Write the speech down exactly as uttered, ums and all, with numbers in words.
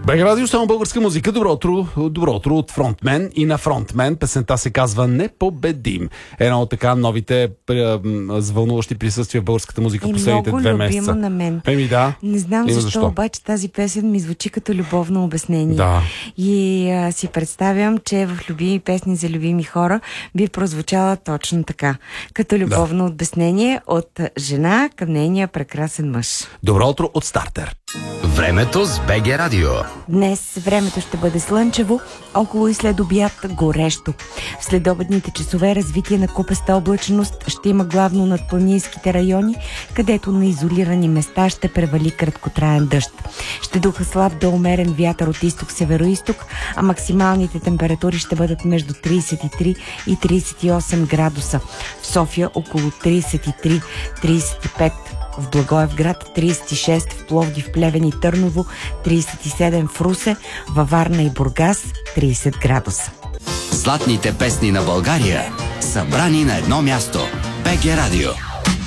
БГ Радио, само българска музика. Добро утро, добро утро от фронтмен и на фронтмен. Песента се казва Непобедим. Едно от така новите вълнуващи присъствия в българската музика и последните две месеца. Много любима на мен. Еми да. Не знам защо, защо, обаче тази песен ми звучи като любовно обяснение. Да. И а, си представям, че в любими песни за любими хора би прозвучала точно така. Като любовно да. обяснение от жена към нейния прекрасен мъж. Добро утро от Стартер. Времето с БГ Радио. Днес времето ще бъде слънчево, около и след обяд горещо. В следобедните часове развитие на купеста облачност ще има главно над планинските райони, където на изолирани места ще превали краткотраен дъжд. Ще духа слаб до умерен вятър от изток-североизток, а максималните температури ще бъдат между трийсет и три и трийсет и осем градуса. В София около трийсет и три - трийсет и пет. В Благоевград трийсет и шест, в Пловдив, Плевен и Търново трийсет и седем, в Русе, във Варна и Бургас трийсет градуса. Златните песни на България, събрани на едно място. БГ Радио.